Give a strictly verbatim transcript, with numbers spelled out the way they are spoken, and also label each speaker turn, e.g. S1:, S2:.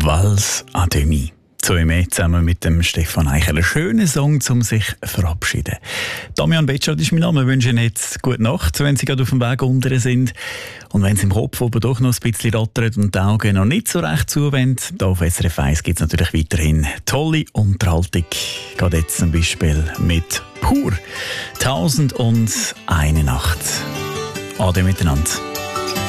S1: Valse à demi. Zoe zusammen mit dem Stefan Eichel. Ein schöner Song, um sich zu verabschieden. Damian Betschart ist mein Name. Wir wünschen jetzt gute Nacht, wenn Sie gerade auf dem Weg unten sind. Und wenn es im Kopf aber doch noch ein bisschen rattert und die Augen noch nicht so recht zuwenden, da auf S R F eins gibt es natürlich weiterhin tolle Unterhaltung. Gerade jetzt zum Beispiel mit Pur. Tausend und eine Nacht. Ade miteinander.